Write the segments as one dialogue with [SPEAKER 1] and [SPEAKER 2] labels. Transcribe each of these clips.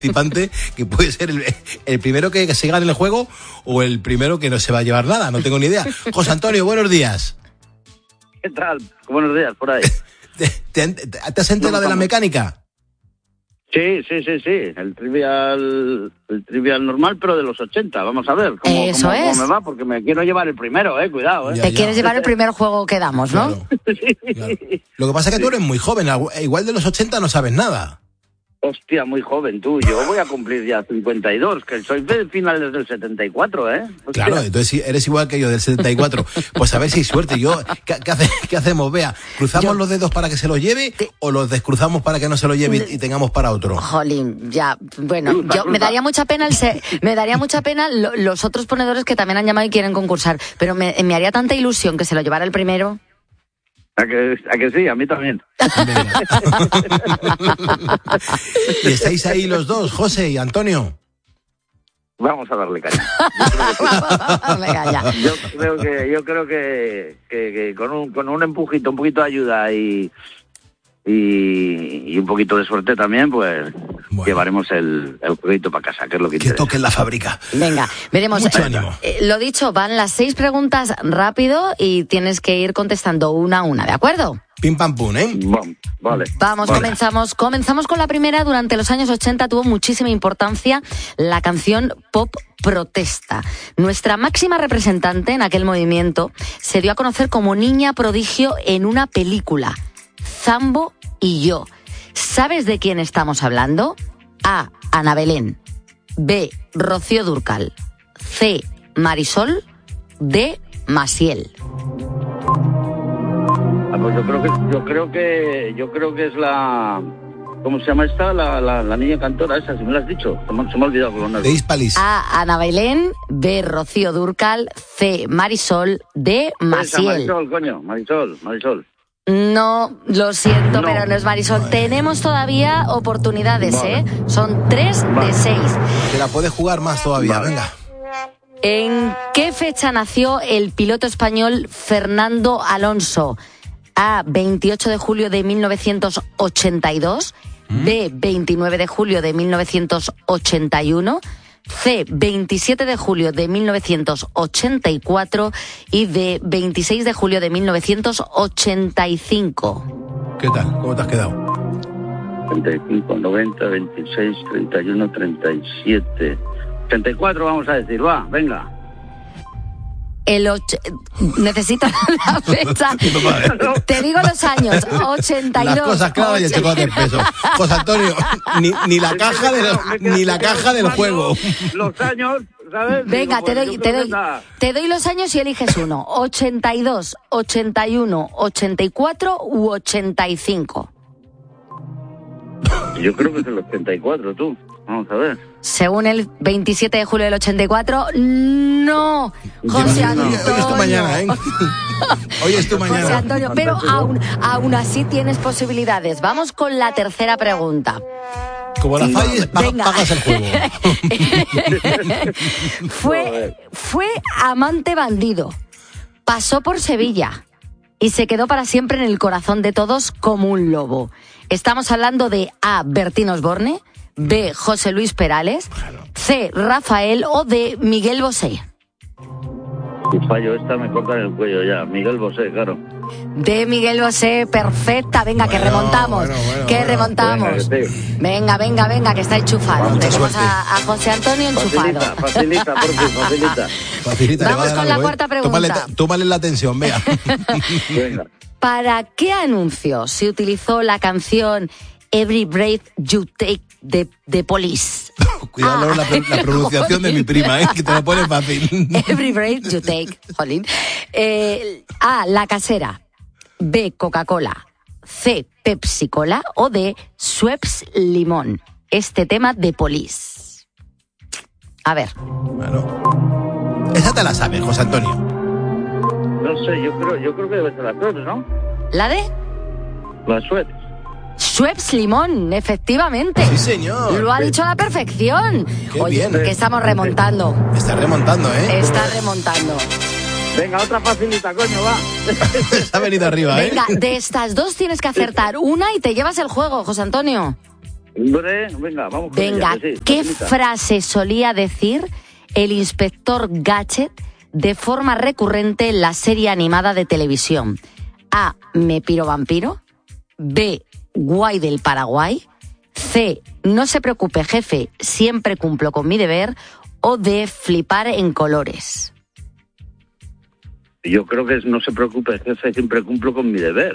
[SPEAKER 1] participante que puede ser el primero que se gane el juego o el primero que no se va a llevar nada, no tengo ni idea. José Antonio, buenos días.
[SPEAKER 2] ¿Qué tal? Buenos días, por ahí.
[SPEAKER 1] ¿Te has enterado de la mecánica?
[SPEAKER 2] Sí. El trivial normal, pero de los 80. Vamos a ver cómo me va, porque me quiero llevar el primero, cuidado.
[SPEAKER 3] Te quieres llevar el primer juego que damos, ¿no?
[SPEAKER 1] Claro. Claro. Lo que pasa es que tú eres muy joven, igual de los 80 no sabes nada.
[SPEAKER 2] Hostia, muy joven tú. Yo voy a cumplir ya 52, que soy de finales del 74, ¿eh? Hostia.
[SPEAKER 1] Claro, entonces eres igual que yo, del 74. Pues a ver si hay suerte. ¿Qué hacemos? Vea, ¿cruzamos los dedos para que se los lleve o los descruzamos para que no se lo lleve y tengamos para otro?
[SPEAKER 3] Jolín, ya. Bueno, me daría mucha pena los otros ponedores que también han llamado y quieren concursar, pero me haría tanta ilusión que se lo llevara el primero.
[SPEAKER 2] ¿A que sí? A mí también.
[SPEAKER 1] ¿Y estáis ahí los dos, José y Antonio?
[SPEAKER 2] Vamos a darle caña. Yo creo que con un empujito, un poquito de ayuda y un poquito de suerte también, pues llevaremos el jueguito para casa, que es lo que interesa.
[SPEAKER 1] Que toquen la fábrica.
[SPEAKER 3] Venga, veremos.
[SPEAKER 1] Mucho ánimo.
[SPEAKER 3] Lo dicho, van las 6 preguntas rápido y tienes que ir contestando una a una, ¿de acuerdo?
[SPEAKER 1] Pim pam pum, ¿eh?
[SPEAKER 2] Vale.
[SPEAKER 3] Vamos, comenzamos con la primera. Durante los años 80 tuvo muchísima importancia la canción pop protesta. Nuestra máxima representante en aquel movimiento se dio a conocer como niña prodigio en una película, Zambo y yo. ¿Sabes de quién estamos hablando? A. Ana Belén. B. Rocío Dúrcal. C. Marisol. D. Maciel.
[SPEAKER 2] Pues yo creo que es la... ¿Cómo se llama esta? La niña cantora esa, si me la has dicho. Se me ha olvidado con una.
[SPEAKER 1] De Hispalis.
[SPEAKER 3] A. Ana Belén. B. Rocío Dúrcal. C. Marisol. D. Maciel.
[SPEAKER 2] Marisol, coño. Marisol.
[SPEAKER 3] No, lo siento, pero no es Marisol. Tenemos todavía oportunidades, vale. Son 3 de 6.
[SPEAKER 1] Te la puedes jugar más todavía, vale. Venga.
[SPEAKER 3] ¿En qué fecha nació el piloto español Fernando Alonso? A. 28 de julio de 1982. B. 29 de julio de 1981. C. 27 de julio de 1984 y D. 26 de julio de 1985.
[SPEAKER 1] ¿Qué tal? ¿Cómo te has quedado?
[SPEAKER 2] 35, 90, 26, 31, 37... 84 vamos a decir, venga.
[SPEAKER 3] Necesito la fecha. Te digo los años. 82.
[SPEAKER 1] Las cosas claras y el chocolate de peso. José Antonio, ni la caja del juego.
[SPEAKER 2] Los años, ¿sabes?
[SPEAKER 3] Venga, te doy los años y eliges uno. 82, 81, 84 u 85.
[SPEAKER 2] Yo creo que es el 84, tú. Vamos a ver.
[SPEAKER 3] Según el 27 de julio del 84, no, José Antonio.
[SPEAKER 1] Hoy es tu mañana, ¿eh? Hoy es tu mañana.
[SPEAKER 3] José Antonio, pero aún así tienes posibilidades. Vamos con la tercera pregunta.
[SPEAKER 1] Como la falles, pagas el juego.
[SPEAKER 3] Fue amante bandido. Pasó por Sevilla y se quedó para siempre en el corazón de todos como un lobo. Estamos hablando de A. Bertín Osborne, B. José Luis Perales, C. Rafael o D. Miguel Bosé.
[SPEAKER 2] Si fallo esta me cortan el cuello ya. Miguel Bosé, claro.
[SPEAKER 3] De Miguel Bosé, perfecta. Venga, que remontamos. Remontamos. Venga, que está enchufado. Tenemos a José Antonio enchufado.
[SPEAKER 2] Facilita.
[SPEAKER 3] Vamos con la cuarta pregunta.
[SPEAKER 1] Tómale la atención, vea.
[SPEAKER 2] Venga.
[SPEAKER 3] ¿Para qué anuncio se utilizó la canción Every Breath You Take de Police?
[SPEAKER 1] Cuidado la pronunciación de mi prima, que te lo pone fácil.
[SPEAKER 3] Every Breath You Take, jolín. A. La Casera. B. Coca-Cola. C. Pepsi Cola o D. Schweppes Limón. Este tema de Police. A ver.
[SPEAKER 1] Bueno. Esa te la sabes, José Antonio.
[SPEAKER 2] No sé, yo creo que debe ser la Schweppes, ¿no?
[SPEAKER 3] ¿La de?
[SPEAKER 2] La Schweppes.
[SPEAKER 3] Schweppes Limón, efectivamente.
[SPEAKER 1] Sí, señor.
[SPEAKER 3] Lo ha dicho a la perfección.
[SPEAKER 1] Qué
[SPEAKER 3] Oye,
[SPEAKER 1] bien.
[SPEAKER 3] que estamos remontando.
[SPEAKER 1] Está remontando, ¿eh?
[SPEAKER 3] Está remontando.
[SPEAKER 2] Venga, otra facilita, coño, va.
[SPEAKER 1] Se ha venido arriba,
[SPEAKER 3] Venga, de estas dos tienes que acertar una y te llevas el juego, José Antonio.
[SPEAKER 2] Venga, vamos con ella,
[SPEAKER 3] sí, ¿qué frase solía decir el inspector Gadget de forma recurrente en la serie animada de televisión? A, me piro vampiro. B, guay del Paraguay. C, no se preocupe jefe, siempre cumplo con mi deber. O D, flipar en colores.
[SPEAKER 2] Yo creo que es no se preocupe jefe, siempre cumplo con mi deber.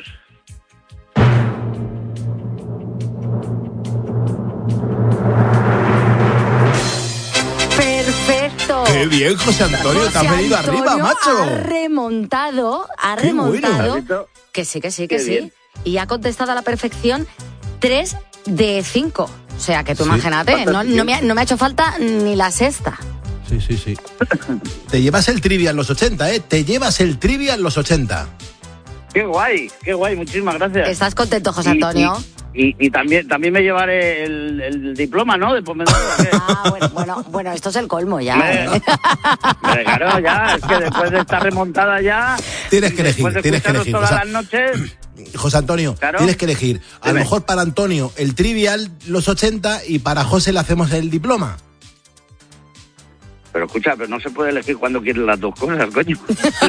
[SPEAKER 3] Perfecto.
[SPEAKER 1] ¡Qué bien, José Antonio! Te has venido arriba, macho.
[SPEAKER 3] Ha remontado.
[SPEAKER 1] Bueno.
[SPEAKER 3] Que sí. Bien. Y ha contestado a la perfección 3 de 5. O sea, que tú imagínate, no me ha hecho falta ni la sexta.
[SPEAKER 1] Sí. Te llevas el Trivial los 80, ¿eh? Te llevas el Trivial los 80.
[SPEAKER 2] Qué guay, muchísimas gracias.
[SPEAKER 3] ¿Estás contento, José Antonio?
[SPEAKER 2] Y también me llevaré el diploma, ¿no? De ponedor.
[SPEAKER 3] Bueno, esto es el colmo ya.
[SPEAKER 2] Claro, ya, es que después de esta remontada ya...
[SPEAKER 1] Tienes que elegir.
[SPEAKER 2] Todas las noches...
[SPEAKER 1] José Antonio, claro, tienes que elegir. A lo mejor para Antonio el Trivial los 80 y para José le hacemos el diploma.
[SPEAKER 2] Pero escucha, pero no se puede elegir cuando quieres las dos cosas, coño.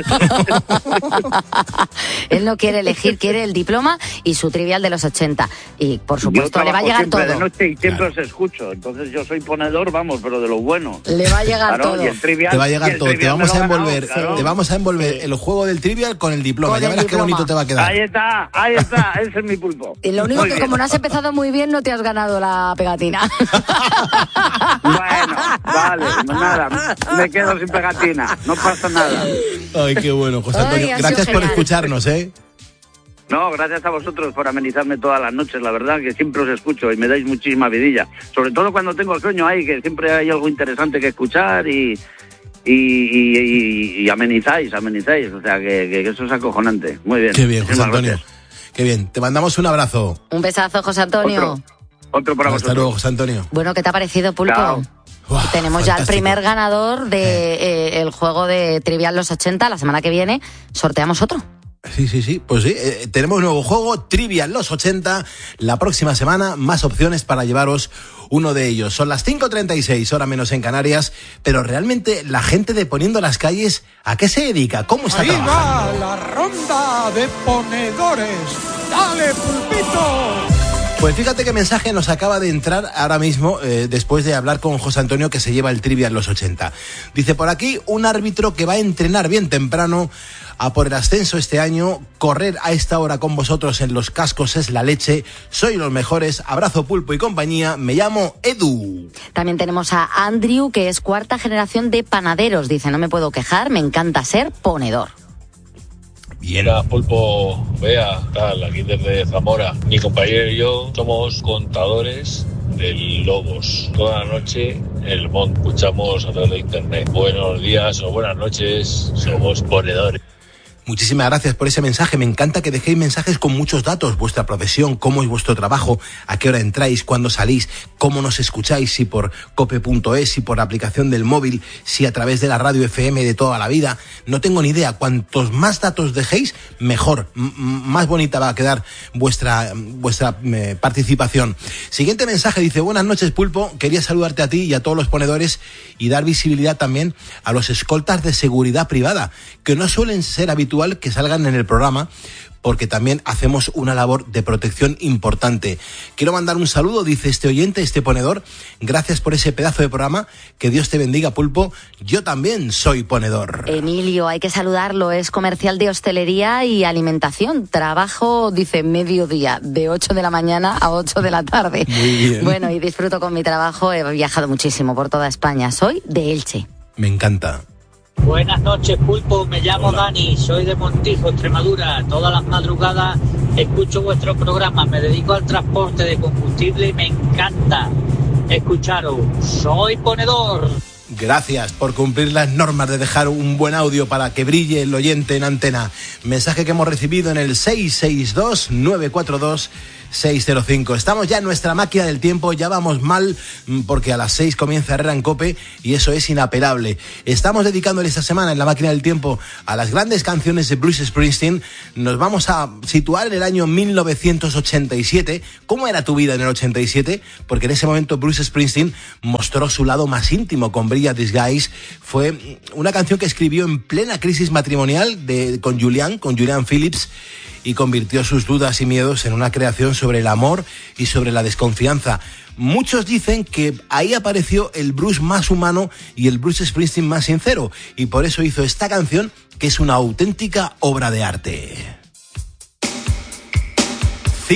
[SPEAKER 3] Él no quiere elegir, quiere el diploma y su Trivial de los 80. Y por supuesto le va a llegar todo.
[SPEAKER 2] De noche y siempre os escucho. Entonces yo soy ponedor, vamos, pero de lo bueno.
[SPEAKER 3] Le va a llegar todo.
[SPEAKER 2] Y el Trivial,
[SPEAKER 1] te va a llegar todo. Te vamos a envolver,
[SPEAKER 2] claro.
[SPEAKER 1] Te vamos a envolver el juego del Trivial con el diploma. Ya verás qué bonito te va a quedar.
[SPEAKER 2] Ahí está. Ese es mi pulpo.
[SPEAKER 3] Y lo único que como no has empezado muy bien, no te has ganado la pegatina.
[SPEAKER 2] Bueno, vale, nada. Me quedo sin pegatina, no pasa nada.
[SPEAKER 1] Ay, qué bueno, José Antonio. Gracias por escucharnos, ¿eh?
[SPEAKER 2] No, gracias a vosotros por amenizarme todas las noches, la verdad que siempre os escucho y me dais muchísima vidilla. Sobre todo cuando tengo sueño ahí, que siempre hay algo interesante que escuchar y amenizáis, o sea que eso es acojonante. Muy bien.
[SPEAKER 1] Qué bien, José Antonio. Gracias. Qué bien, te mandamos un abrazo.
[SPEAKER 3] Un besazo, José Antonio.
[SPEAKER 2] Otro para vosotros.
[SPEAKER 1] Hasta luego, José Antonio.
[SPEAKER 3] Bueno, ¿qué te ha parecido, Pulpo?
[SPEAKER 2] Chao.
[SPEAKER 3] Tenemos ya el primer ganador de el juego de Trivial los 80. La semana que viene sorteamos otro.
[SPEAKER 1] Sí. Pues sí, tenemos un nuevo juego, Trivial los 80. La próxima semana, más opciones para llevaros uno de ellos. Son las 5:36, hora menos en Canarias. Pero realmente, la gente de Poniendo las Calles, ¿a qué se dedica? ¿Cómo está trabajando?
[SPEAKER 4] Ahí va la ronda de ponedores. ¡Dale, Pulpito!
[SPEAKER 1] Pues fíjate qué mensaje nos acaba de entrar ahora mismo, después de hablar con José Antonio, que se lleva el Trivial los 80. Dice por aquí, un árbitro que va a entrenar bien temprano a por el ascenso este año. Correr a esta hora con vosotros en los cascos es la leche. Soy los mejores. Abrazo, Pulpo y compañía. Me llamo Edu.
[SPEAKER 3] También tenemos a Andrew, que es 4ª generación de panaderos. Dice, no me puedo quejar, me encanta ser ponedor.
[SPEAKER 5] Bien. Hola, Pulpo, Bea, tal, aquí desde Zamora. Mi compañero y yo somos contadores de lobos. Toda la noche en el monte escuchamos a través de internet. Buenos días o buenas noches, somos ponedores.
[SPEAKER 1] Muchísimas gracias por ese mensaje. Me encanta que dejéis mensajes con muchos datos. Vuestra profesión, cómo es vuestro trabajo, a qué hora entráis, cuándo salís, cómo nos escucháis, si por cope.es, si por aplicación del móvil, si a través de la radio FM de toda la vida. No tengo ni idea. Cuantos más datos dejéis, mejor. Más bonita va a quedar vuestra participación. Siguiente mensaje dice, buenas noches, Pulpo. Quería saludarte a ti y a todos los ponedores y dar visibilidad también a los escoltas de seguridad privada, que no suelen ser habituales que salgan en el programa, porque también hacemos una labor de protección importante. Quiero mandar un saludo, dice este oyente, este ponedor. Gracias por ese pedazo de programa. Que Dios te bendiga, Pulpo. Yo también soy ponedor.
[SPEAKER 3] Emilio, hay que saludarlo. Es comercial de hostelería y alimentación. Trabajo, dice, mediodía, de 8 de la mañana a 8 de la tarde.
[SPEAKER 1] Muy bien.
[SPEAKER 3] Bueno, y disfruto con mi trabajo. He viajado muchísimo por toda España. Soy de Elche.
[SPEAKER 1] Me encanta.
[SPEAKER 6] Buenas noches, Pulpo, me llamo Dani, soy de Montijo, Extremadura. Todas las madrugadas escucho vuestro programa, me dedico al transporte de combustible y me encanta escucharos. Soy ponedor.
[SPEAKER 1] Gracias por cumplir las normas de dejar un buen audio para que brille el oyente en antena. Mensaje que hemos recibido en el 662-942 605. Estamos ya en nuestra máquina del tiempo, ya vamos mal porque a las 6 comienza Herrera en COPE y eso es inapelable. Estamos dedicándole esta semana en la máquina del tiempo a las grandes canciones de Bruce Springsteen. Nos vamos a situar en el año 1987. ¿Cómo era tu vida en el 87? Porque en ese momento Bruce Springsteen mostró su lado más íntimo con Bring This Guys. Fue una canción que escribió en plena crisis matrimonial con Julian Phillips, y convirtió sus dudas y miedos en una creación sobre el amor y sobre la desconfianza. Muchos dicen que ahí apareció el Bruce más humano y el Bruce Springsteen más sincero, y por eso hizo esta canción, que es una auténtica obra de arte.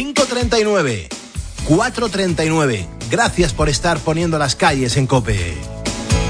[SPEAKER 1] 5:39, 4:39. Gracias por estar poniendo las calles en COPE.